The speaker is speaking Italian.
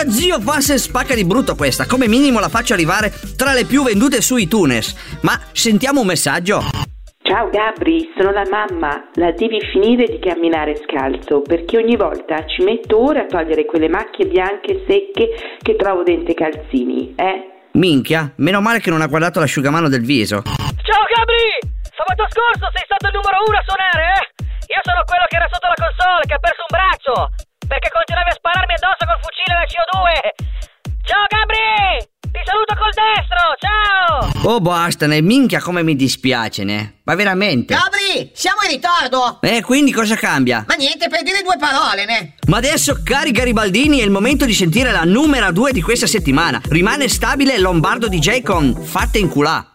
Mia zio passa e spacca di brutto questa. Come minimo la faccio arrivare tra le più vendute su iTunes. Ma sentiamo un messaggio. Ciao Gabri, sono la mamma. La devi finire di camminare scalzo, perché ogni volta ci metto ore a togliere quelle macchie bianche secche che trovo dentro i calzini, Minchia, meno male che non ha guardato l'asciugamano del viso. Ciao Gabri! Sabato scorso sei stato il numero 1 a suonare, Io sono quello che era sotto la console, che ha perso un braccio, perché continuavi a spararmi addosso col fucile da CO2. Ciao Gabri! Ti saluto col destro, ciao! Oh bastane, minchia come mi dispiace, ne? Ma veramente? Gabri, siamo in ritardo! Quindi cosa cambia? Ma niente, per dire due parole, ne? Ma adesso, cari Garibaldini, è il momento di sentire la numero 2 di questa settimana. Rimane stabile Lombardo DJ con Fatte in culà.